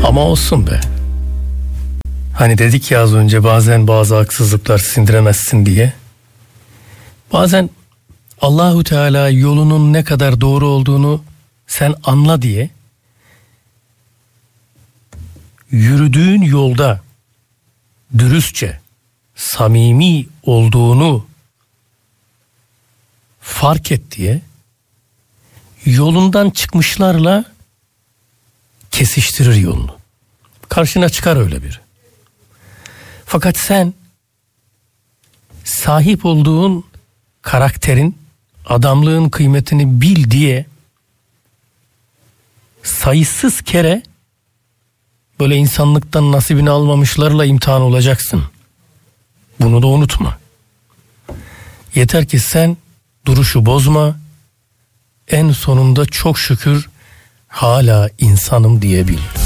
Ama olsun be. Hani dedik ya az önce, bazen bazı haksızlıklar sindiremezsin diye. Bazen Allahu Teala yolunun ne kadar doğru olduğunu sen anla diye, yürüdüğün yolda dürüstçe, samimi olduğunu fark et diye yolundan çıkmışlarla kesiştirir yolunu. Karşına çıkar öyle biri. Fakat sen sahip olduğun karakterin, adamlığın kıymetini bil diye sayısız kere böyle insanlıktan nasibini almamışlarla imtihan olacaksın. Bunu da unutma. Yeter ki sen duruşu bozma, en sonunda çok şükür hala insanım diyebil.